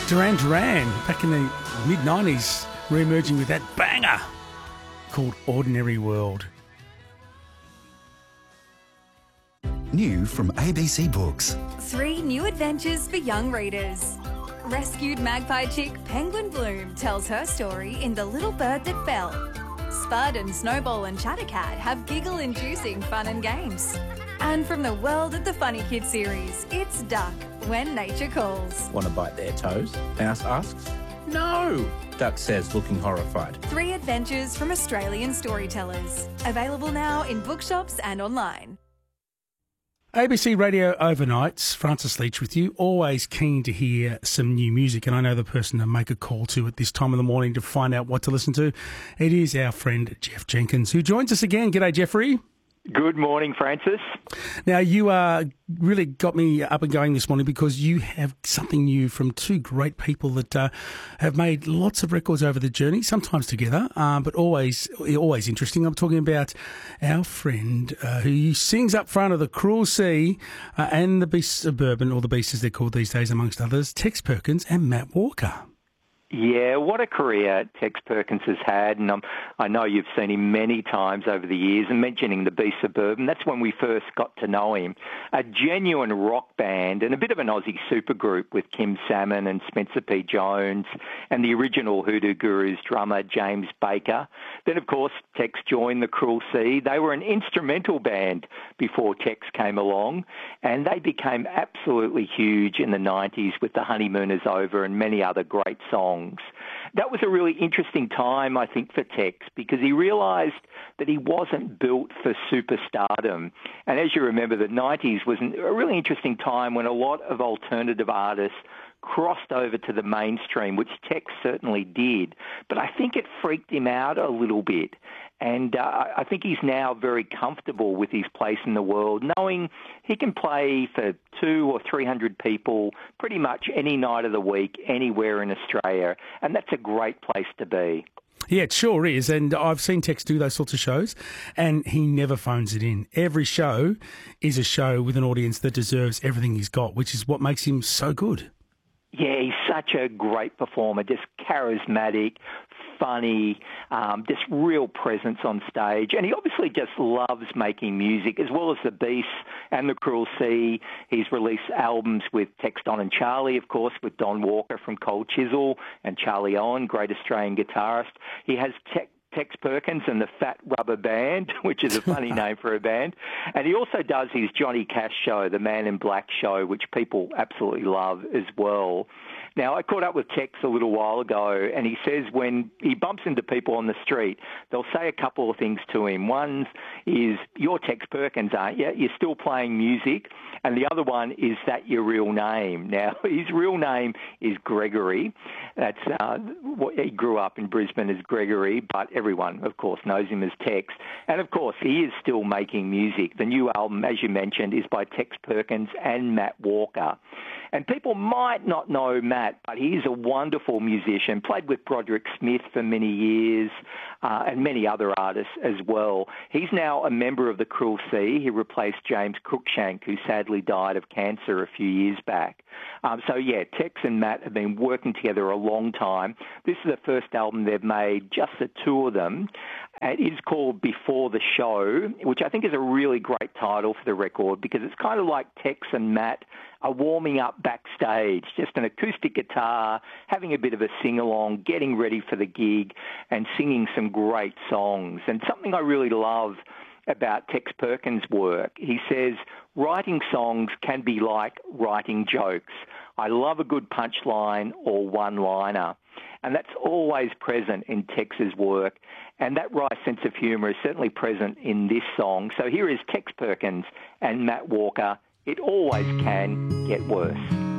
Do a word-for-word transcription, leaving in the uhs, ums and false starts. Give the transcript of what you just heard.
Duran Duran, back in the mid nineties, re-emerging with that banger called Ordinary World. New from A B C Books. Three new adventures for young readers. Rescued magpie chick Penguin Bloom tells her story in The Little Bird That Fell. Spud and Snowball and Chattercat have giggle-inducing fun and games. And from the world of the Funny Kids series, it's Duck, When Nature Calls. Want to bite their toes? Mouse asks. No, Duck says, looking horrified. Three adventures from Australian storytellers. Available now in bookshops and online. A B C Radio Overnights, Francis Leach with you, always keen to hear some new music, and I know the person to make a call to at this time of the morning to find out what to listen to. It is our friend Jeff Jenkins, who joins us again. G'day, Jeffrey. Good morning, Francis. Now, you uh, really got me up and going this morning because you have something new from two great people that uh, have made lots of records over the journey, sometimes together, um, but always always interesting. I'm talking about our friend uh, who sings up front of The Cruel Sea uh, and The Beasts of Bourbon, or The Beasts as they're called these days, amongst others, Tex Perkins and Matt Walker. Yeah, what a career Tex Perkins has had, and um, I know you've seen him many times over the years, and mentioning the Beasts of Bourbon, that's when we first got to know him. A genuine rock band and a bit of an Aussie supergroup with Kim Salmon and Spencer P. Jones and the original Hoodoo Gurus drummer James Baker. Then, of course, Tex joined The Cruel Sea. They were an instrumental band before Tex came along, and they became absolutely huge in the nineties with The Honeymoon Is Over and many other great songs. That was a really interesting time, I think, for Tex, because he realised that he wasn't built for superstardom. And as you remember, the nineties was a really interesting time when a lot of alternative artists crossed over to the mainstream, which Tex certainly did. But I think it freaked him out a little bit. And uh, I think he's now very comfortable with his place in the world, knowing he can play for two or three hundred people pretty much any night of the week, anywhere in Australia. And that's a great place to be. Yeah, it sure is. And I've seen Tex do those sorts of shows, and he never phones it in. Every show is a show with an audience that deserves everything he's got, which is what makes him so good. Yeah, he's such a great performer, just charismatic, funny, um, just real presence on stage. And he obviously just loves making music, as well as The Beasts and The Cruel Sea. He's released albums with Tex, Don and Charlie, of course, with Don Walker from Cold Chisel and Charlie Owen, great Australian guitarist. He has Tex Tex Perkins and the Fat Rubber Band, which is a funny name for a band. And he also does his Johnny Cash show, the Man in Black show, which people absolutely love as well. Now, I caught up with Tex a little while ago, and he says when he bumps into people on the street, they'll say a couple of things to him. One is, "You're Tex Perkins, aren't you? You're still playing music." And the other one is, "That your real name?" Now, his real name is Gregory. That's uh, what he grew up in Brisbane as Gregory, but everyone, of course, knows him as Tex. And, of course, he is still making music. The new album, as you mentioned, is by Tex Perkins and Matt Walker. And people might not know Matt, but he is a wonderful musician, played with Broderick Smith for many years, uh, and many other artists as well. He's now a member of The Cruel Sea. He replaced James Cruikshank, who sadly died of cancer a few years back. Um, so, yeah, Tex and Matt have been working together a long time. This is the first album they've made, just the two of them. It is called Before the Show, which I think is a really great title for the record, because it's kind of like Tex and Matt are warming up backstage, just an acoustic guitar, having a bit of a sing-along, getting ready for the gig, and singing some great songs. And something I really love about Tex Perkins' work, he says, writing songs can be like writing jokes. I love a good punchline or one-liner. And that's always present in Tex's work. And that wry sense of humour is certainly present in this song. So here is Tex Perkins and Matt Walker. It always can get worse.